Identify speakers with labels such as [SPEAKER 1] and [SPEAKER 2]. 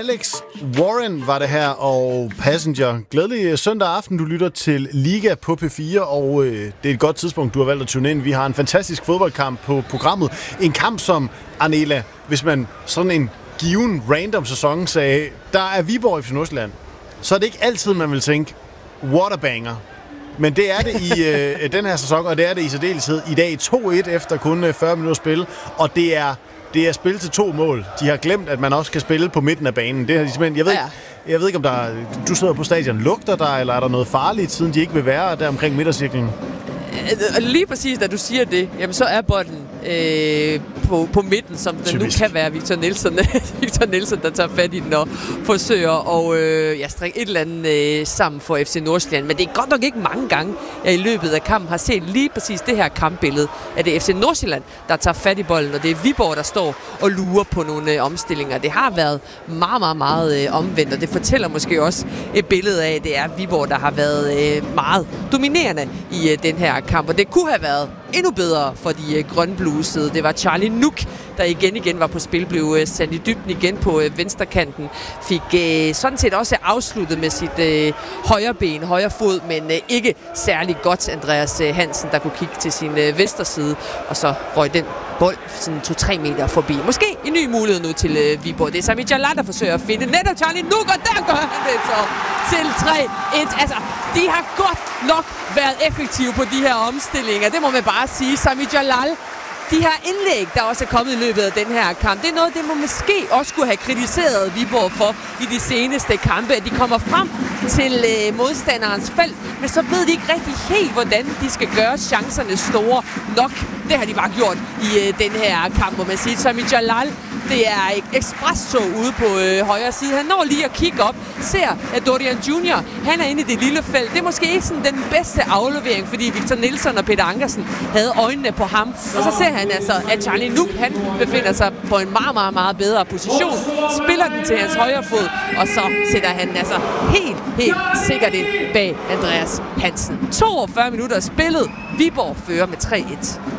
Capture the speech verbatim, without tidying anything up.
[SPEAKER 1] Alex Warren var det her, og Passenger. Glædelig søndag aften, du lytter til Liga på P fire, og øh, det er et godt tidspunkt, du har valgt at tune ind. Vi har en fantastisk fodboldkamp på programmet. En kamp som, Arnela, hvis man sådan en given random sæson sagde, der er Viborg F C Nordsjælland, så er det ikke altid, man vil tænke, what a banger. Men det er det i øh, den her sæson, og det er det i særdeleshed i dag to et efter kun øh, fyrre minutter spil, og det er Det er spil til to mål. De har glemt, at man også kan spille på midten af banen. Det har de simpelthen, jeg ved, ja. ikke, jeg ved ikke, om der, du sidder på stadion, lugter der, eller er der noget farligt, siden de ikke vil være der omkring midtercirklen?
[SPEAKER 2] Lige præcis, da du siger det, jamen så er bolden øh, på, på midten, som den nu kan være Victor Nielsen, Victor Nielsen, der tager fat i den og forsøger at øh, ja, strikke et eller andet øh, sammen for F C Nordsjælland. Men det er godt nok ikke mange gange, jeg i løbet af kampen har set lige præcis det her kampbillede, at det er F C Nordsjælland, der tager fat i bolden, og det er Viborg, der står og lurer på nogle øh, omstillinger. Det har været meget, meget, meget øh, omvendt, og det fortæller måske også et billede af, at det er Viborg, der har været øh, meget dominerende i øh, den her kamp, og det kunne have været endnu bedre for de øh, grønblusede. Det var Charlie Nuk, der igen igen var på spil, blev øh, sendt i dybden igen på øh, venstrekanten. Fik øh, sådan set også afsluttet med sit øh, højre ben, højre fod, men øh, ikke særlig godt. Andreas øh, Hansen, der kunne kigge til sin øh, venstre side, og så røg den bold sådan to-tre meter forbi. Måske en ny mulighed nu til øh, Viborg. Det er Sami Jalal, der forsøger at finde netop Charlie Nuk, og der gør han det så til tre et. Altså, de har godt nok været effektive på de her omstillinger. Det må man bare sige. Sami Jalal, de her indlæg, der også er kommet i løbet af den her kamp, det er noget, det må måske også skulle have kritiseret Viborg for i de seneste kampe, at de kommer frem til øh, modstanderens felt, men så ved de ikke rigtig helt, hvordan de skal gøre chancerne store nok. Det har de bare gjort i øh, den her kamp, må man sige. Sami Jalal, det er et eksprestog ude på øh, højre side. Han når lige at kigge op, ser at Dorian junior, han er inde i det lille felt. Det er måske ikke sådan den bedste aflevering, fordi Victor Nielsen og Peter Ankersen havde øjnene på ham. Og så ser han altså, at Charlie Nuk, han befinder sig på en meget, meget, meget bedre position. Spiller den til hans højre fod, og så sætter han altså helt, helt sikkert ind bag Andreas Hansen. toogfyrre minutter spillet. Viborg fører med tre et.